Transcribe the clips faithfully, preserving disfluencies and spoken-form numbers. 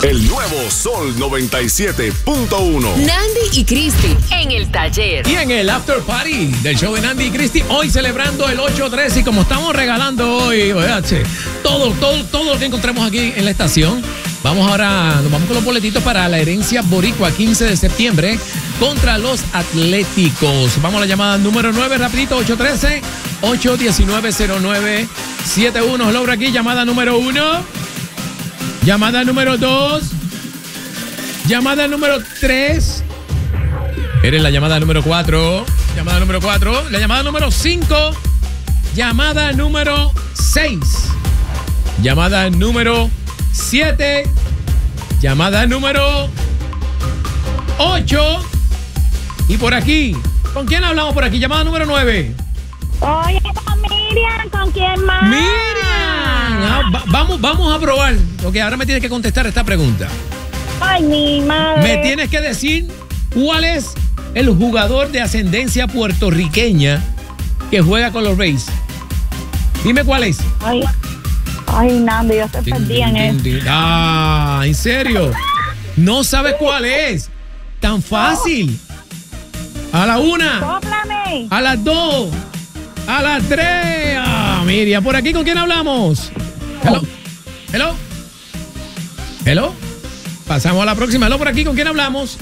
El nuevo Sol noventa y siete punto uno. Nandy y Cristi en el taller. Y en el after party del show de Nandy y Cristi, hoy celebrando el ocho tres. Y como estamos regalando hoy, oye, todo, todo, todo lo que encontremos aquí en la estación. Vamos ahora, nos vamos con los boletitos para la herencia boricua, quince de septiembre, contra los Atléticos. Vamos a la llamada número nueve, rapidito, ocho uno tres, ocho uno nueve, cero nueve siete uno. Logra aquí, llamada número uno. Llamada número dos. Llamada número tres. Eres la llamada número cuatro. Llamada número cuatro. La llamada número cinco. Llamada número seis. Llamada número siete. Llamada número ocho. Y por aquí, ¿con quién hablamos por aquí? Llamada número nueve. Oye, con Miriam, ¿con quién más? Miriam. Ah, va, vamos, vamos a probar. Ok, ahora me tienes que contestar esta pregunta. Ay, mi madre. Me tienes que decir cuál es el jugador de ascendencia puertorriqueña que juega con los Rays. Dime cuál es. Ay, ay, Nando, yo se perdí en eso. Ah, ¿en serio? ¿No sabes cuál es? Tan fácil. A la una. Sóplame. A las dos. A las tres. Ah, Miriam, por aquí, ¿con quién hablamos? Hello. Hello. Hello. Pasamos a la próxima. Hello, por aquí, ¿con quién hablamos?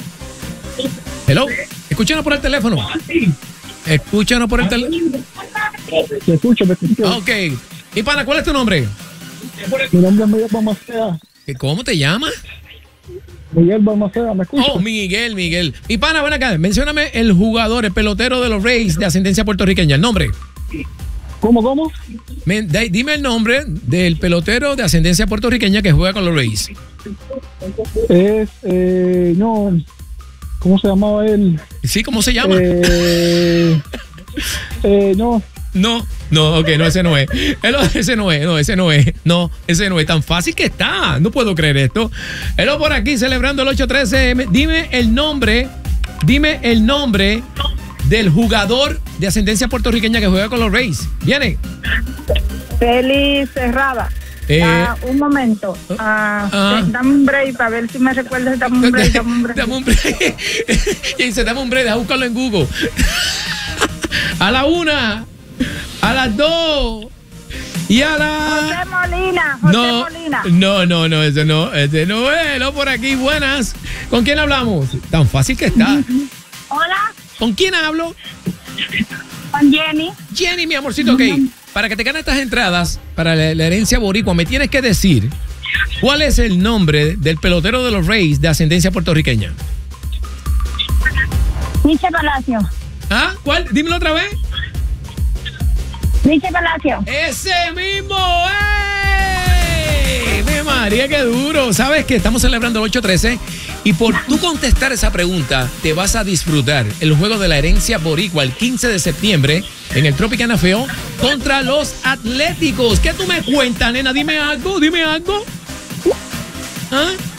Hello. Escúchanos por el teléfono. Escúchanos por el teléfono. Te escucho, te escucho. Ok. Y pana, ¿cuál es tu nombre? Mi nombre es Miguel Balmaceda. ¿Cómo te llamas? Miguel Balmaceda, ¿me escuchas? Oh, Miguel, Miguel. Y pana, ven acá, mencióname el jugador, el pelotero de los Rays de ascendencia puertorriqueña. El nombre. ¿Cómo, cómo? Me, de, dime el nombre del pelotero de ascendencia puertorriqueña que juega con los Rays. Es, eh, no, ¿cómo se llamaba él? Sí, ¿cómo se llama? Eh, eh, no. No, no, ok, no, ese no es. Ese no es, no, ese no es. No, ese no es. Tan fácil que está. No puedo creer esto. Hello por aquí, celebrando el ocho trece. Dime el nombre, dime el nombre del jugador de ascendencia puertorriqueña que juega con los Rays. ¿Viene? Feliz Cerrada. Eh, ah, un momento. Ah, ah. Dame un break para ver si me recuerdas. Dame un break, dame un break. Dame un break. Y dice, dame un break, deja buscarlo en Google. A la una. A las dos. Y a la... José Molina. José no, Molina. No, no, no, ese no, ese no es. No, por aquí, buenas. ¿Con quién hablamos? Tan fácil que está. Hola. ¿Con quién hablo? Con Jenny. Jenny, mi amorcito, ok. Para que te ganes estas entradas para la, la herencia boricua, me tienes que decir cuál es el nombre del pelotero de los Rays de ascendencia puertorriqueña. Miche Palacio. ¿Ah? ¿Cuál? Dímelo otra vez. Miche Palacio. ¡Ese mismo! ¡Ey! ¡Mi María, qué duro! Sabes que estamos celebrando el ocho trece y por tú contestar esa pregunta te vas a disfrutar el juego de la herencia boricua el quince de septiembre en el Tropicana Feo contra los Atléticos. ¿Qué tú me cuentas, nena? Dime algo, dime algo. ¿Ah?